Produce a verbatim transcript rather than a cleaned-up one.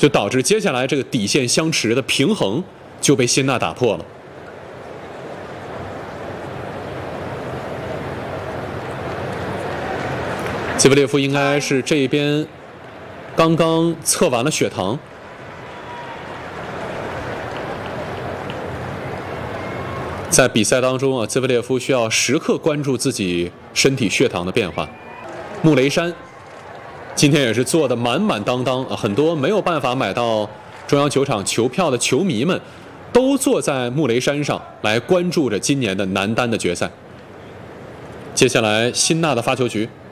就导致接下来这个底线相持的平衡就被辛纳打破了。基布列夫应该是这边刚刚测完了血糖。在比赛当中啊，兹维列夫需要时刻关注自己身体血糖的变化。穆雷山今天也是做的满满当当啊，很多没有办法买到中央球场球票的球迷们，都坐在穆雷山上来关注着今年的男单的决赛。接下来辛纳的发球局。